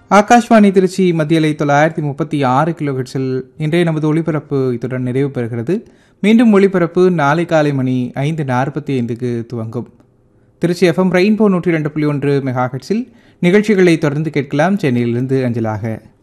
ஆகாஷ்வாணி திருச்சி மத்தியலை 936 கிலோஹெர்ட்ஸில் இன்றைய நமது ஒளிபரப்பு இத்துடன் நிறைவு பெறுகிறது. மீண்டும் ஒளிபரப்பு நாளை காலை மணி 5:45க்கு துவங்கும். திருச்சி FM ரெயின்போ 102.1 மெகாஹெர்ட்ஸில் நிகழ்ச்சிகளை தொடர்ந்து கேட்கலாம். சென்னையிலிருந்து அஞ்சலாக.